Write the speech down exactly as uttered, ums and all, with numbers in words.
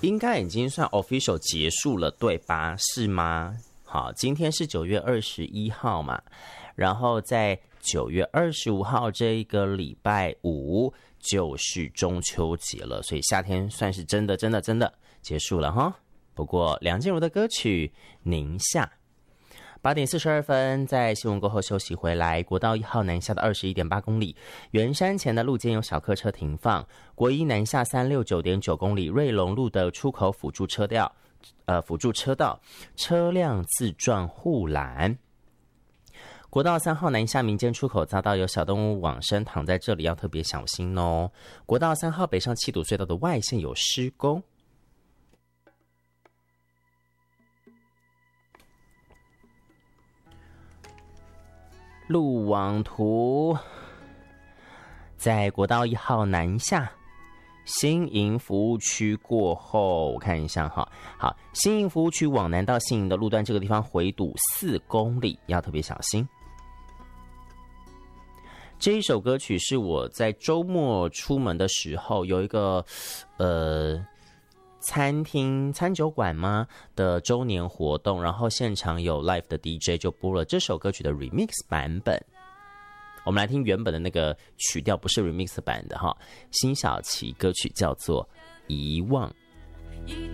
应该已经算 official 结束了，对吧？是吗？好，今天是九月二十一号嘛，然后在九月二十五号这一个礼拜五就是中秋节了，所以夏天算是真的真的真的结束了哈。不过梁静茹的歌曲《宁夏》。八点四十二分，在新闻过后休息回来。国道一号南下的二十一点八公里，圆山前的路肩有小客车停放。国一南下三六九点九公里，瑞隆路的出口辅助车道，呃，辅助车道车辆自撞护栏。国道三号南下民间出口遭到有小动物往生，躺在这里要特别小心哦。国道三号北上七堵隧道的外线有施工。路网图，在国道一号南下新营服务区过后，我看一下哈，好，新营服务区往南到新营的路段，这个地方回堵四公里，要特别小心。这一首歌曲是我在周末出门的时候，有一个呃。餐厅餐酒馆吗的周年活动，然后现场有 live 的 D J 就播了这首歌曲的 remix 版本。我们来听原本的那个曲调，不是 remix 版的哈。辛晓琪歌曲叫做《遗忘》。